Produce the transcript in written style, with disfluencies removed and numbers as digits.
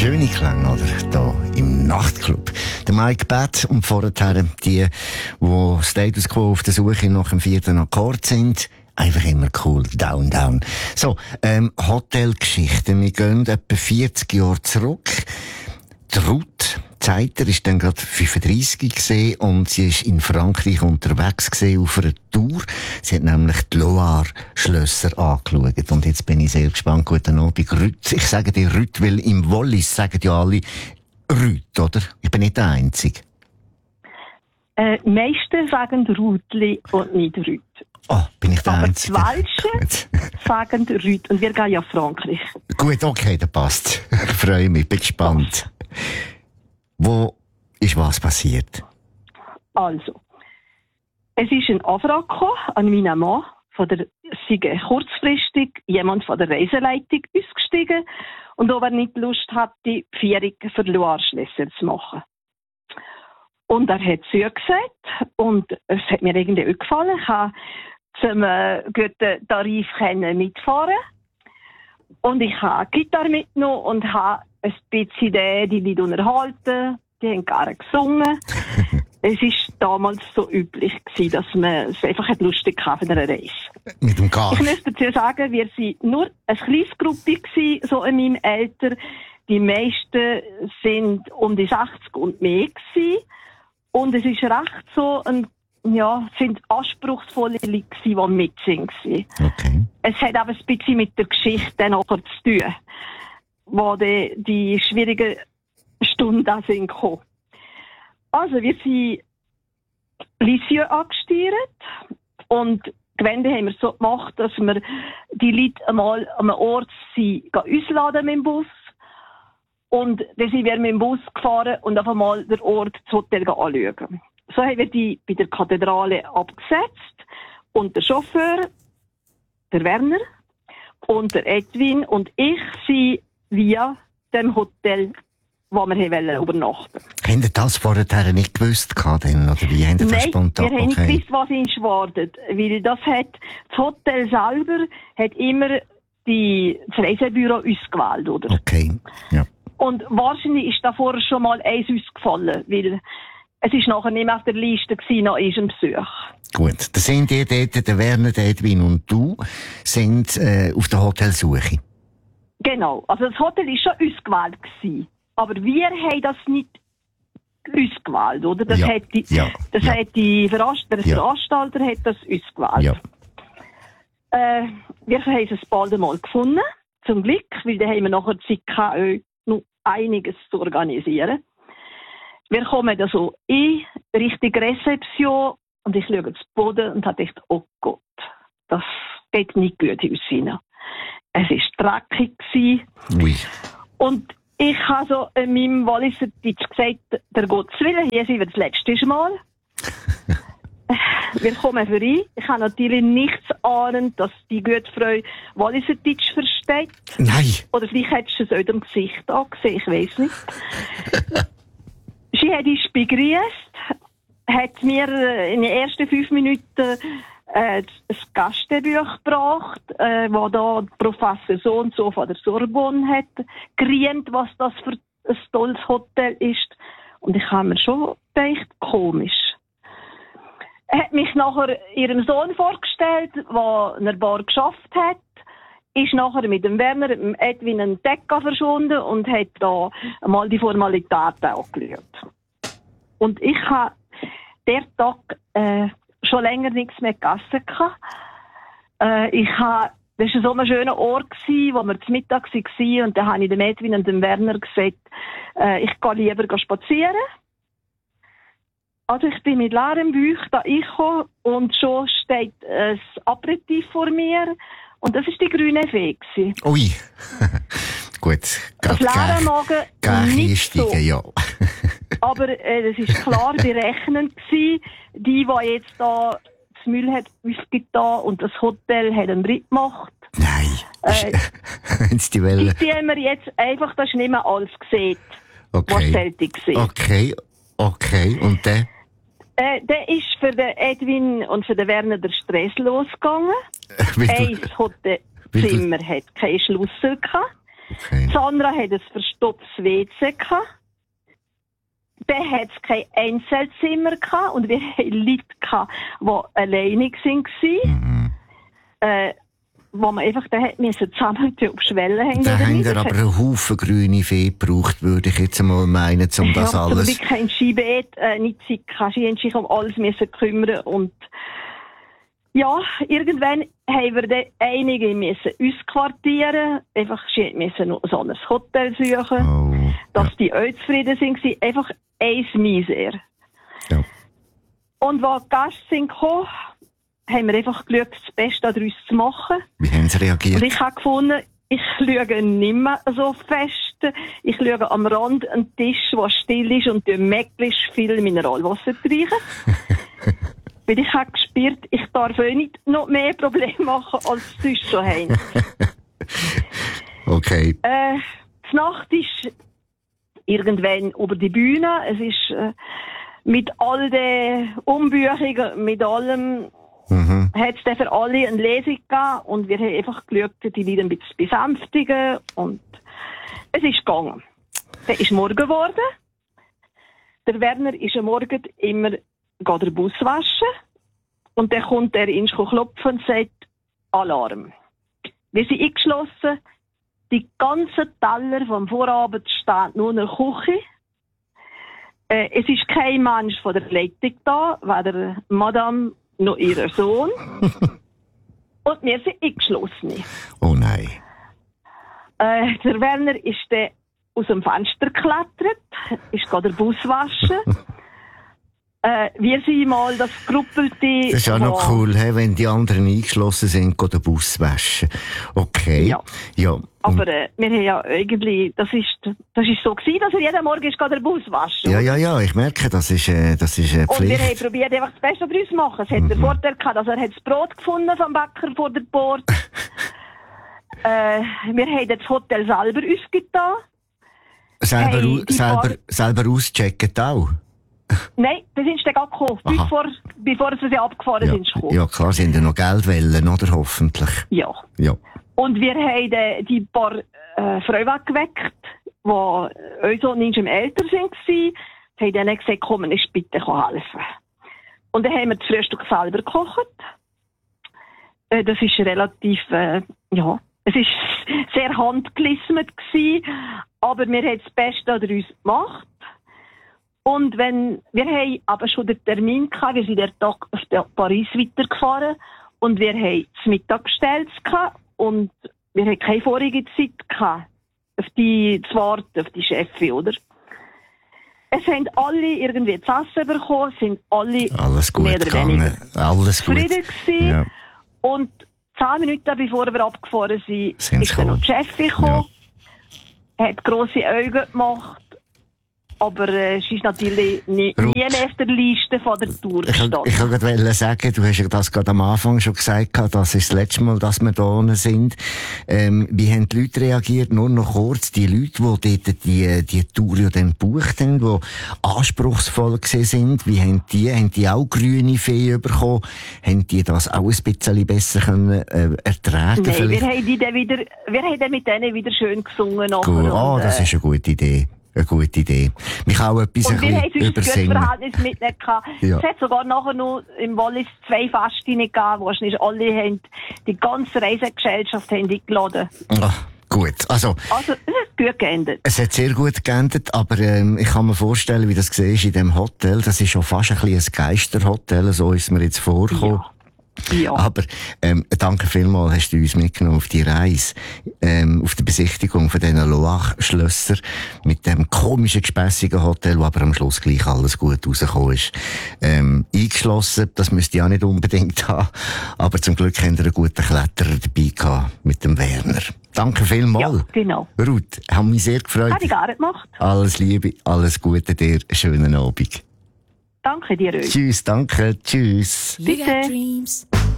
Schöne Klänge, oder? Da im Nachtclub. Der Mike Batt und vorher die Status Quo auf der Suche nach dem 4. Akkord sind. Einfach immer cool. Down, down. So, Hotelgeschichten. Wir gehen etwa 40 Jahre zurück. Die Ruth Zeiter ist dann gerade 35 gesehen und sie ist in Frankreich unterwegs gesehen auf einer Tour. Sie hat nämlich die Loire-Schlösser angeschaut. Und jetzt bin ich sehr gespannt. Guten Abend, Ruth. Ich sage dir Ruth, weil im Wallis sagen ja alle Ruth, oder? Ich bin nicht der Einzige. Die meisten sagen Rutli und nicht Rüt. Oh, bin ich der Einzige? Aber die Welschen sagen Rüt. Und wir gehen ja Frankreich. Gut, okay, das passt. Ich freue mich, bin gespannt. Wo ist was passiert? Also, es ist ein Anfrage gekommen an meinen Mann, sei kurzfristig jemand von der Reiseleitung ausgestiegen und ob er nicht Lust hatte, die Führung für Loire-Schlösser zu machen. Und er hat es ja gesagt und es hat mir irgendwie auch gefallen. Ich habe zum guten Tarif mitfahren und ich habe Gitarre mitgenommen und habe ein bisschen die Leute unterhalten, die haben gerne gesungen. Es war damals so üblich gewesen, dass man es einfach lustig hatte auf einer Reise. Mit dem Gas. Ich muss dazu sagen, wir waren nur eine kleine Gruppe gewesen, so in meinem Alter. Die meisten sind um die 60 und mehr gewesen. Und es ist recht so sind anspruchsvolle Leute gewesen, die mitsingen. Okay. Es hat aber ein bisschen mit der Geschichte nachher zu tun, wo die schwierigen Stunden da sind gekommen. Also, wir sind Lisieux angesteuert und die Wende haben wir so gemacht, dass wir die Leute einmal an einem Ort ausladen mit dem Bus. Und dann sind wir mit dem Bus gefahren und auf einmal den Ort, das Hotel anschauen. So haben wir die bei der Kathedrale abgesetzt. Und der Chauffeur, der Werner, und der Edwin und ich sind via dem Hotel, wo wir übernachten wollten. Habt ihr das vorher nicht gewusst, oder wie habt ihr das spontan? Nein, wir haben nicht gewusst, was uns wartet. Weil das Hotel selber hat immer das Reisebüro ausgewählt, oder? Okay, ja. Und wahrscheinlich ist da vorher schon mal eins ausgefallen, weil es ist nachher nicht mehr auf der Liste gewesen, nach unserem Besuch. Gut, da sind ihr dort, der Werner, der Edwin und du, sind auf der Hotelsuche. Genau, also das Hotel war schon ausgewählt gewesen. Aber wir haben das nicht ausgewählt, oder? Der Veranstalter hat das ausgewählt. Ja. Wir haben es bald einmal gefunden, zum Glück, weil dann haben wir nachher Zeit gehabt, noch einiges zu organisieren. Wir kommen da so in Richtung Rezeption und ich schaue zu Boden und habe gedacht, oh Gott, das geht nicht gut aus hinein. Es war dreckig Ui. und ich habe so in meinem Walliser Deutsch gesagt, der Gottes Willen, hier sind wir das letzte Mal. Wir kommen vorbei. Ich habe natürlich nichts ahnend, dass die gute Frau Walliser Deutsch versteht. Nein. Oder vielleicht hättest du es auch im Gesicht angesehen, ich weiss nicht. Sie hat uns begrüßt, hat mir in den ersten 5 Minuten ein Gastbuch gebracht, wo da Professor so und so von der Sorbonne hat gerühmt, was das für ein tolles Hotel ist. Und ich habe mir schon gedacht, komisch. Er hat mich nachher ihrem Sohn vorgestellt, der in der Bar geschafft hat, ist nachher mit dem Werner, mit dem Edwin einen Decca verschwunden und hat da mal die Formalitäten angeschaut. Und ich habe der Tag schon länger nichts mehr gegessen gehabt. Das war so ein schöner Ort, wo wir zum Mittag waren und da habe ich dem Edwin und dem Werner gesagt, ich gehe lieber spazieren. Also ich bin mit leerem Bauch da reingekommen und schon steht ein Aperitif vor mir und das war die grüne Fee. Ui, gut. Das leere Magen nicht so. Ja. Aber das war klar berechnend gewesen. Die jetzt da das Müll hat aufgetan und das Hotel hat einen Ritt gemacht. Nein. Wenn's die Welle. Die haben wir jetzt einfach, das ist nicht mehr alles gesehen, was tätig war. Okay. Und der? Der ist für den Edwin und für den Werner der Stress losgegangen. Ein Hotelzimmer hat keinen Schlüssel gehabt. Okay. Sandra hat ein verstopftes WC gehabt. Dann hat es kein Einzelzimmer gehabt und wir hatten Leute gehabt, die alleinig waren. Wo man einfach zusammen auf Schwelle hängen. Da haben wir aber einen Haufen grüne Fee gebraucht, würde ich jetzt mal meinen, um das alles... Ich habe kein Skibett, nicht Zeit, sich um alles kümmern und ja, irgendwann haben wir dann einige müssen ausquartieren, einfach müssen noch so ein Hotel suchen, dass die auch zufrieden sind, einfach eins Misere. Ja. Und als die Gäste sind gekommen, haben wir einfach geschaut, das Beste daraus zu machen. Wie haben sie reagiert? Und ich habe gefunden, ich schaue nicht mehr so fest. Ich schaue am Rand einen Tisch, der still ist und möglichst viel Mineralwasser treichen. Weil ich habe gespürt, ich darf nicht noch mehr Probleme machen, als sie sonst schon haben. Okay. Die Nacht ist irgendwann über die Bühne. Es ist mit all den Umbuchungen, mit allem, hat es dann für alle eine Lesung gegeben und wir haben einfach geschaut, die Leute ein bisschen besänftigen und es ist gegangen. Dann ist morgen geworden. Der Werner ist am Morgen immer den Bus waschen und dann kommt er ins klopfen und sagt Alarm. Wir sind eingeschlossen, die ganzen Teller vom Vorabend stehen nur in der Küche. Es ist kein Mensch von der Leitung da, weder Madame noch ihr Sohn. Und wir sind eingeschlossen. Oh nein. Der Werner ist dann aus dem Fenster geklettert, ist gerade den Bus waschen. Wir sind mal das Gruppelte... Das ist auch noch cool, wenn die anderen eingeschlossen sind, gehen den Bus waschen. Okay. Ja. Aber wir haben ja irgendwie... Das ist so gewesen, dass er jeden Morgen ist, den Bus waschen. Ja, ich merke, das ist Pflicht. Und wir haben probiert, einfach das Beste daraus zu machen. Es hat den Vorteil gehabt, dass er das Brot gefunden vom Bäcker vor der Port. Wir haben das Hotel selber ausgetan. Selber auschecken auch? Nein, das sind dann gerade gekommen, bevor sie abgefahren sind. Ja, klar, sind ja noch Geldwellen, oder? Hoffentlich. Ja. Und wir haben die paar Frauen weggeweckt, die unser nicht im Älter waren, haben dann gesagt, komm, ist bitte helfen. Und dann haben wir das Frühstück selber gekocht. Das ist relativ, es ist sehr handgelismet gewesen, aber wir haben das Beste daraus gemacht. Und wir haben aber schon den Termin gehabt, wir sind den Tag auf Paris weitergefahren und wir haben das Mittag bestellt gehabt und wir haben keine vorige Zeit gehabt, zu warten auf die Chefin, oder? Es haben alle irgendwie zu essen bekommen, sind alle alles gut mehr oder weniger zufrieden gewesen. Ja. Und 10 Minuten bevor wir abgefahren sind, ist dann noch die Chefin gekommen, hat grosse Augen gemacht. Aber es ist natürlich nie mehr auf der Liste von der Tour gestanden. Ich wollte sagen, du hast ja das gerade am Anfang schon gesagt, das ist das letzte Mal, dass wir da sind. Wie haben die Leute reagiert? Nur noch kurz, die Leute, die dort die Tour ja dann gebucht haben, die anspruchsvoll gewesen sind, wie haben die auch grüne Fee bekommen? Haben die das auch ein bisschen besser können, ertragen? Nein, wir haben dann mit denen wieder schön gesungen. Gut, das ist eine gute Idee. Eine gute Idee. Mich auch etwas und wir haben ein gutes übersingen. Verhältnis mit ihnen gehabt. Es hat sogar nachher noch im Wallis 2 Festchen gegeben, wo nicht alle haben, die ganze Reisegesellschaft haben eingeladen. Ach, gut. Also, es hat gut geendet. Es hat sehr gut geendet, aber ich kann mir vorstellen, wie das siehst in dem Hotel. Das ist schon fast ein Geisterhotel, so ist mir jetzt vorgekommen. Ja. Aber danke vielmals, hast du uns mitgenommen auf die Reise, auf die Besichtigung von diesen Loach-Schlösser mit dem komischen, gespässigen Hotel, wo aber am Schluss gleich alles gut rausgekommen ist. Eingeschlossen, das müsste ich auch nicht unbedingt haben, aber zum Glück haben wir einen guten Kletterer dabei gehabt mit dem Werner. Danke vielmals. Ja, genau. Ruth, haben mich sehr gefreut. Habe ich gar nicht gemacht. Alles Liebe, alles Gute dir, schönen Abend. Danke dir. Tschüss, danke, tschüss. Bitte.